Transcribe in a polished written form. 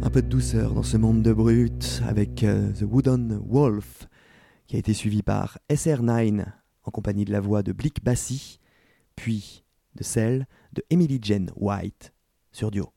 Un peu de douceur dans ce monde de brutes avec The Wooden Wolf, qui a été suivi par SR9 en compagnie de la voix de Blick Bassi, puis de celle de Emily Jane White sur Dio.